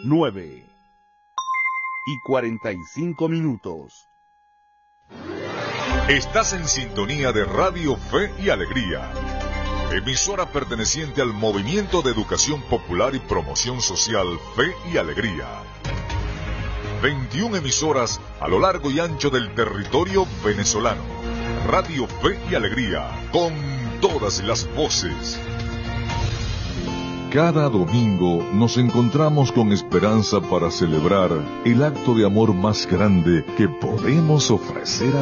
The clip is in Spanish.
9:45. Estás en sintonía de Radio Fe y Alegría, emisora perteneciente al Movimiento de Educación Popular y Promoción Social Fe y Alegría. 21 emisoras a lo largo y ancho del territorio venezolano. Radio Fe y Alegría, con todas las voces. Cada domingo nos encontramos con esperanza para celebrar el acto de amor más grande que podemos ofrecer a